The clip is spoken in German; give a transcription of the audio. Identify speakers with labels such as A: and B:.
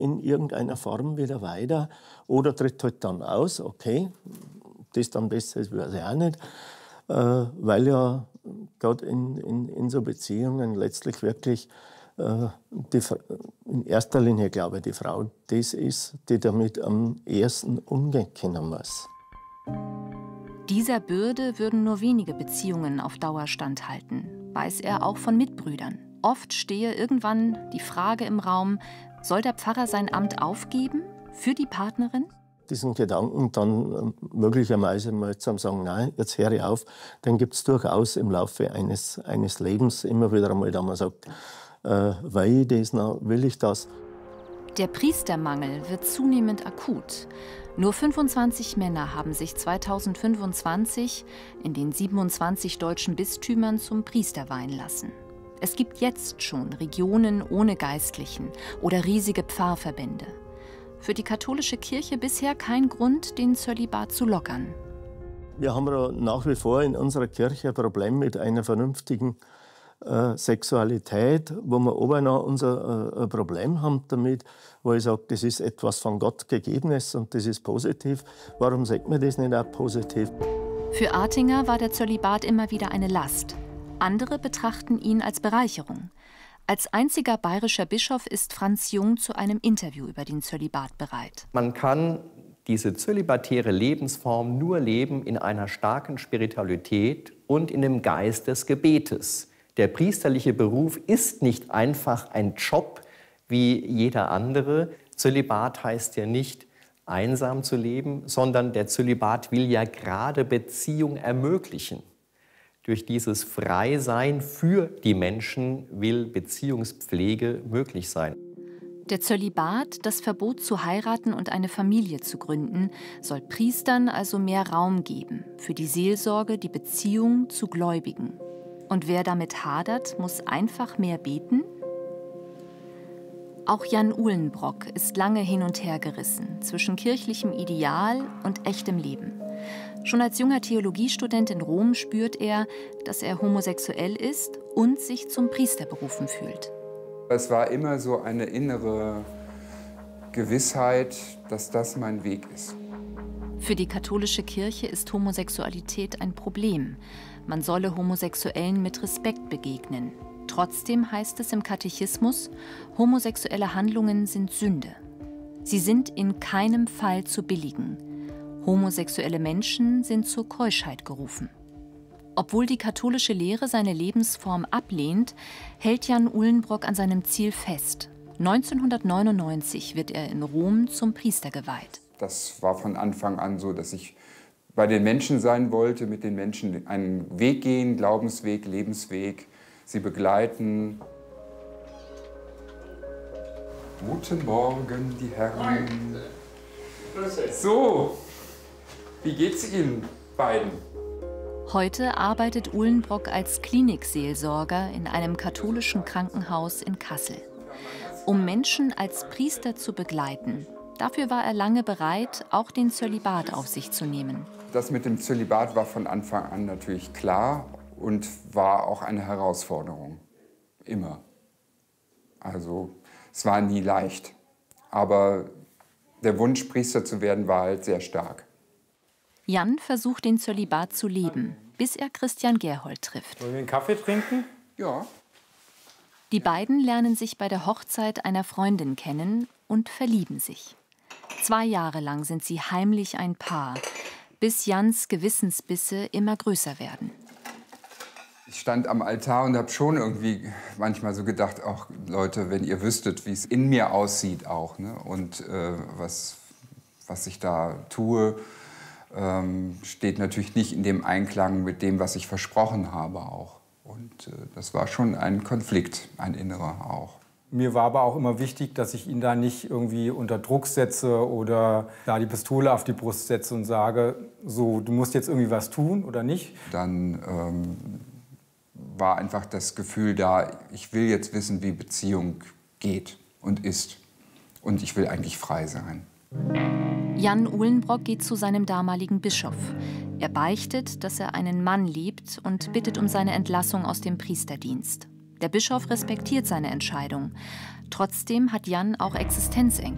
A: in irgendeiner Form wieder weiter oder tritt halt dann aus, okay, das dann besser ist, weiß ich auch nicht, weil ja gerade in so Beziehungen letztlich wirklich in erster Linie, glaube ich, die Frau das ist, die damit am ehesten umgehen können muss.
B: Dieser Bürde würden nur wenige Beziehungen auf Dauer standhalten, weiß er auch von Mitbrüdern. Oft stehe irgendwann die Frage im Raum, soll der Pfarrer sein Amt aufgeben für die Partnerin?
A: Diesen Gedanken dann möglicherweise mal zu sagen, nein, jetzt höre ich auf, dann gibt es durchaus im Laufe eines Lebens immer wieder einmal, da man sagt, will ich das noch, will ich das?
B: Der Priestermangel wird zunehmend akut. Nur 25 Männer haben sich 2025 in den 27 deutschen Bistümern zum Priester weihen lassen. Es gibt jetzt schon Regionen ohne Geistlichen oder riesige Pfarrverbände. Für die katholische Kirche bisher kein Grund, den Zölibat zu lockern.
A: Wir haben ja nach wie vor in unserer Kirche ein Problem mit einer vernünftigen Sexualität, wo wir aber noch unser Problem haben damit, wo ich sage, das ist etwas von Gott Gegebenes und das ist positiv. Warum sagt man das nicht auch positiv?
B: Für Artinger war der Zölibat immer wieder eine Last. Andere betrachten ihn als Bereicherung. Als einziger bayerischer Bischof ist Franz Jung zu einem Interview über den Zölibat bereit.
C: Man kann diese zölibatäre Lebensform nur leben in einer starken Spiritualität und in dem Geist des Gebetes. Der priesterliche Beruf ist nicht einfach ein Job wie jeder andere. Zölibat heißt ja nicht, einsam zu leben, sondern der Zölibat will ja gerade Beziehung ermöglichen. Durch dieses Freisein für die Menschen will Beziehungspflege möglich sein.
B: Der Zölibat, das Verbot zu heiraten und eine Familie zu gründen, soll Priestern also mehr Raum geben für die Seelsorge, die Beziehung zu Gläubigen. Und wer damit hadert, muss einfach mehr beten? Auch Jan Uhlenbrock ist lange hin und her gerissen zwischen kirchlichem Ideal und echtem Leben. Schon als junger Theologiestudent in Rom spürt er, dass er homosexuell ist und sich zum Priester berufen fühlt.
D: Es war immer so eine innere Gewissheit, dass das mein Weg ist.
B: Für die katholische Kirche ist Homosexualität ein Problem. Man solle Homosexuellen mit Respekt begegnen. Trotzdem heißt es im Katechismus, homosexuelle Handlungen sind Sünde. Sie sind in keinem Fall zu billigen. Homosexuelle Menschen sind zur Keuschheit gerufen. Obwohl die katholische Lehre seine Lebensform ablehnt, hält Jan Uhlenbrock an seinem Ziel fest. 1999 wird er in Rom zum Priester geweiht.
D: Das war von Anfang an so, dass ich bei den Menschen sein wollte, mit den Menschen einen Weg gehen, Glaubensweg, Lebensweg, sie begleiten. Guten Morgen, die Herren. So, wie geht's Ihnen beiden?
B: Heute arbeitet Uhlenbrock als Klinikseelsorger in einem katholischen Krankenhaus in Kassel. Um Menschen als Priester zu begleiten, dafür war er lange bereit, auch den Zölibat auf sich zu nehmen.
D: Das mit dem Zölibat war von Anfang an natürlich klar und war auch eine Herausforderung. Immer. Also es war nie leicht. Aber der Wunsch, Priester zu werden, war halt sehr stark.
B: Jan versucht, den Zölibat zu leben, bis er Christian Gerhold trifft.
E: Wollen wir einen Kaffee trinken?
D: Ja.
B: Die beiden lernen sich bei der Hochzeit einer Freundin kennen und verlieben sich. 2 Jahre lang sind sie heimlich ein Paar, bis Jans Gewissensbisse immer größer werden.
D: Ich stand am Altar und habe schon irgendwie manchmal so gedacht, ach Leute, wenn ihr wüsstet, wie es in mir aussieht auch, ne? Und was ich da tue, steht natürlich nicht in dem Einklang mit dem, was ich versprochen habe auch. Und das war schon ein Konflikt, ein innerer auch.
E: Mir war aber auch immer wichtig, dass ich ihn da nicht irgendwie unter Druck setze oder da die Pistole auf die Brust setze und sage, so, du musst jetzt irgendwie was tun oder nicht.
D: Dann war einfach das Gefühl da, ich will jetzt wissen, wie Beziehung geht und ist. Und ich will eigentlich frei sein.
B: Jan Uhlenbrock geht zu seinem damaligen Bischof. Er beichtet, dass er einen Mann liebt und bittet um seine Entlassung aus dem Priesterdienst. Der Bischof respektiert seine Entscheidung. Trotzdem hat Jan auch Existenzängste.